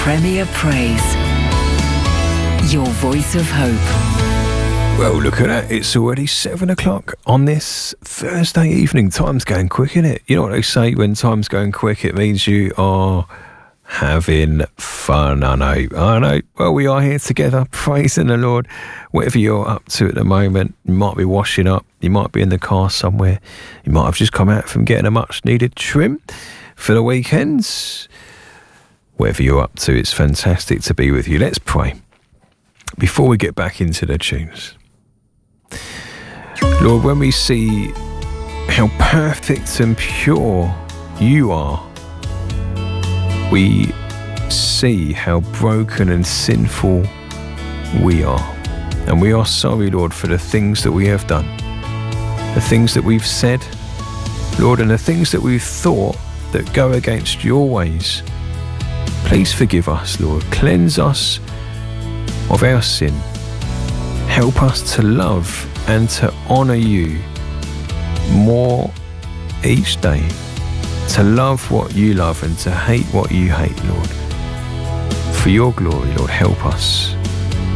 Premier Praise. Your voice of hope. Well, look at that. It's already 7 o'clock on this Thursday evening. Time's going quick, isn't it? You know what they say, when time's going quick, it means you are having fun. I know. Well, we are here together, praising the Lord. Whatever you're up to at the moment, you might be washing up, you might be in the car somewhere, you might have just come out from getting a much needed trim for the weekends. Whatever you're up to, it's fantastic to be with you. Let's pray before we get back into the tunes. Lord, when we see how perfect and pure you are, we see how broken and sinful we are. And we are sorry, Lord, for the things that we have done, the things that we've said, Lord, and the things that we've thought that go against your ways. Please forgive us, Lord. Cleanse us of our sin. Help us to love and to honour you more each day. To love what you love and to hate what you hate, Lord. For your glory, Lord, help us.